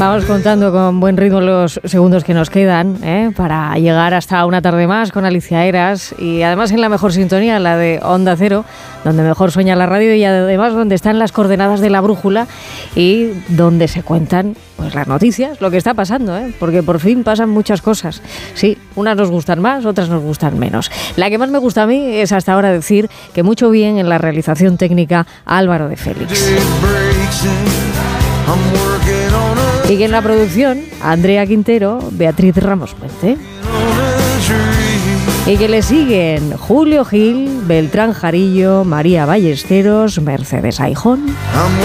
Vamos contando con buen ritmo los segundos que nos quedan, para llegar hasta una tarde más con Alicia Eras, y además en la mejor sintonía, la de Onda Cero, donde mejor sueña la radio y además donde están las coordenadas de la brújula y donde se cuentan pues las noticias, lo que está pasando, porque por fin pasan muchas cosas. Sí, unas nos gustan más, otras nos gustan menos. La que más me gusta a mí es hasta ahora decir que mucho bien en la realización técnica Álvaro de Félix. Y que en la producción, Andrea Quintero, Beatriz Ramos Puente. Y que le siguen Julio Gil, Beltrán Jarillo, María Ballesteros, Mercedes Aijón.